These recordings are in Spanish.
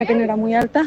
que no era muy alta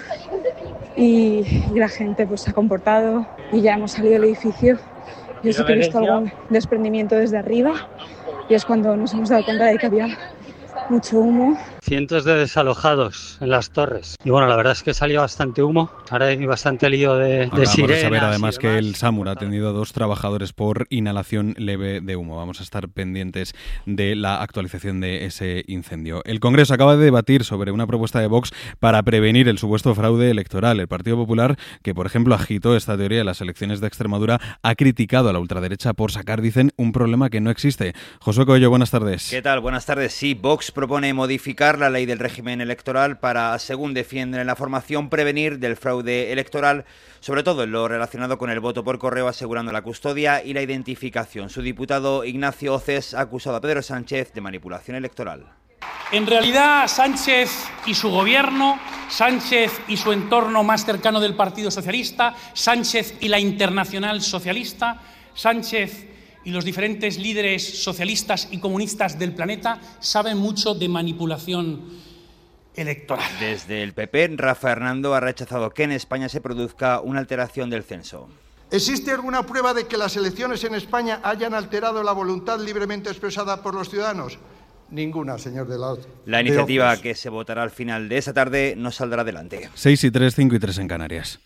y la gente pues se ha comportado y ya hemos salido del edificio. Yo sí que he visto algún desprendimiento desde arriba y es cuando nos hemos dado cuenta de que había mucho humo. Cientos de desalojados en las torres. Y bueno, la verdad es que salió bastante humo. Ahora hay bastante lío de sirenas. Vamos a saber además que el SAMUR ha atendido a 2 trabajadores por inhalación leve de humo. Vamos a estar pendientes de la actualización de ese incendio. El Congreso acaba de debatir sobre una propuesta de Vox para prevenir el supuesto fraude electoral. El Partido Popular, que por ejemplo agitó esta teoría de las elecciones de Extremadura, ha criticado a la ultraderecha por sacar, dicen, un problema que no existe. Josué Coello, buenas tardes. ¿Qué tal? Buenas tardes. Sí, Vox propone modificar la ley del régimen electoral para, según defienden en la formación, prevenir del fraude electoral, sobre todo en lo relacionado con el voto por correo, asegurando la custodia y la identificación. Su diputado Ignacio Oces ha acusado a Pedro Sánchez de manipulación electoral. En realidad, Sánchez y su gobierno, Sánchez y su entorno más cercano del Partido Socialista, Sánchez y la Internacional Socialista, Sánchez y los diferentes líderes socialistas y comunistas del planeta saben mucho de manipulación electoral. Desde el PP, Rafa Hernando ha rechazado que en España se produzca una alteración del censo. ¿Existe alguna prueba de que las elecciones en España hayan alterado la voluntad libremente expresada por los ciudadanos? Ninguna, señor de la... La iniciativa que se votará al final de esta tarde no saldrá adelante. 6:03, 5:03 en Canarias.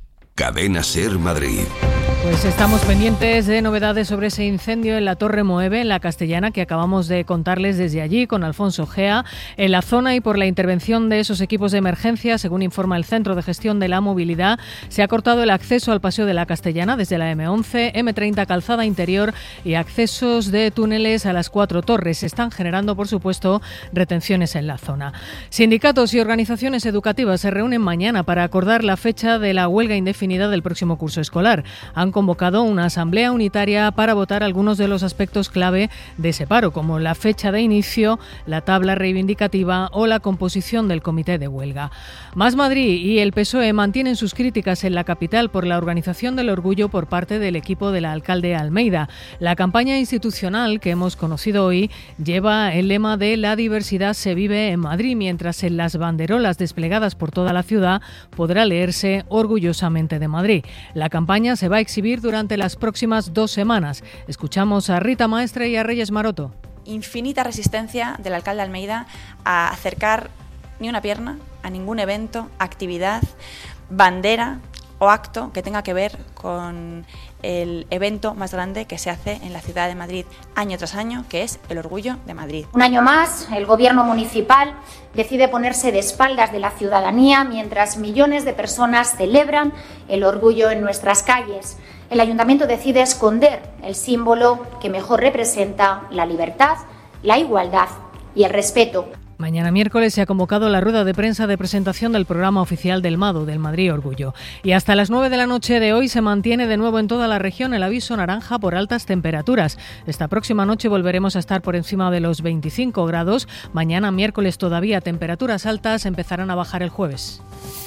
Cadena SER Madrid. Pues estamos pendientes de novedades sobre ese incendio en la Torre Moeve, en la Castellana, que acabamos de contarles desde allí con Alfonso Gea, en la zona, y por la intervención de esos equipos de emergencia. Según informa el Centro de Gestión de la Movilidad, se ha cortado el acceso al Paseo de la Castellana desde la M11, M30 Calzada Interior y accesos de túneles a las 4 torres. Se están generando, por supuesto, retenciones en la zona. Sindicatos y organizaciones educativas se reúnen mañana para acordar la fecha de la huelga indefinida del próximo curso escolar. Han convocado una asamblea unitaria para votar algunos de los aspectos clave de ese paro, como la fecha de inicio, la tabla reivindicativa o la composición del comité de huelga. Más Madrid y el PSOE mantienen sus críticas en la capital por la organización del orgullo por parte del equipo del alcalde Almeida. La campaña institucional que hemos conocido hoy lleva el lema de "La diversidad se vive en Madrid", mientras en las banderolas desplegadas por toda la ciudad podrá leerse "Orgullosamente de Madrid". La campaña se va a exhibir durante las próximas 2 semanas. Escuchamos a Rita Maestre y a Reyes Maroto. Infinita resistencia del alcalde Almeida a acercar ni una pierna a ningún evento, actividad, bandera o acto que tenga que ver con el evento más grande que se hace en la ciudad de Madrid año tras año, que es el Orgullo de Madrid. Un año más, el gobierno municipal decide ponerse de espaldas de la ciudadanía mientras millones de personas celebran el orgullo en nuestras calles. El ayuntamiento decide esconder el símbolo que mejor representa la libertad, la igualdad y el respeto. Mañana miércoles se ha convocado la rueda de prensa de presentación del programa oficial del MADO, del Madrid Orgullo. Y hasta las 9 de la noche de hoy se mantiene de nuevo en toda la región el aviso naranja por altas temperaturas. Esta próxima noche volveremos a estar por encima de los 25 grados. Mañana miércoles todavía temperaturas altas, empezarán a bajar el jueves.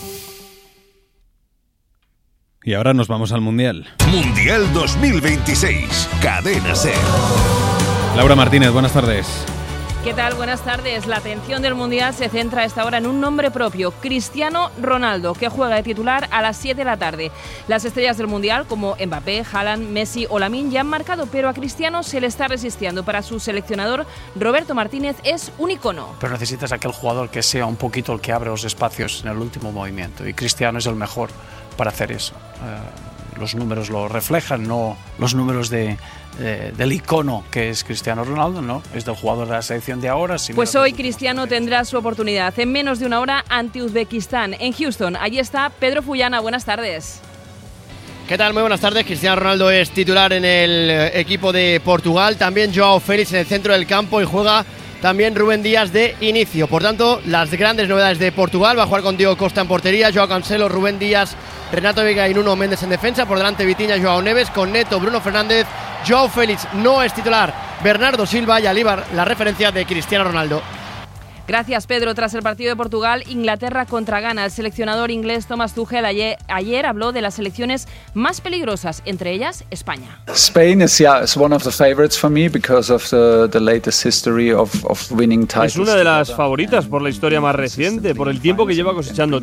Y ahora nos vamos al Mundial. Mundial 2026. Cadena SER. Laura Martínez, buenas tardes. ¿Qué tal? Buenas tardes. La atención del Mundial se centra a esta hora en un nombre propio, Cristiano Ronaldo, que juega de titular a las 7 de la tarde. Las estrellas del Mundial, como Mbappé, Haaland, Messi o Lamine, ya han marcado, pero a Cristiano se le está resistiendo. Para su seleccionador, Roberto Martínez, es un icono. Pero necesitas aquel jugador que sea un poquito el que abre los espacios en el último movimiento, y Cristiano es el mejor para hacer eso. Los números lo reflejan, no los números del icono que es Cristiano Ronaldo, no, es del jugador de la selección de ahora. Pues hoy Cristiano tendrá su oportunidad en menos de una hora ante Uzbekistán, en Houston. Allí está Pedro Fullana, buenas tardes. ¿Qué tal? Muy buenas tardes. Cristiano Ronaldo es titular en el equipo de Portugal, también Joao Félix en el centro del campo y juega también Rubén Díaz de inicio. Por tanto, las grandes novedades de Portugal: va a jugar con Diego Costa en portería, Joao Cancelo, Rubén Díaz, Renato Veiga y Nuno Méndez en defensa. Por delante Vitinha, Joao Neves, con Neto, Bruno Fernández. Joao Félix no es titular, Bernardo Silva, y Alíbar la referencia de Cristiano Ronaldo. Gracias, Pedro. Tras el partido de Portugal, Inglaterra contra Ghana, el seleccionador inglés Thomas Tuchel ayer habló de las selecciones más peligrosas, entre ellas España. Spain is one of the favorites for me because of the latest history of winning titles. Es una de las favoritas por la historia más reciente, por el tiempo que lleva cosechando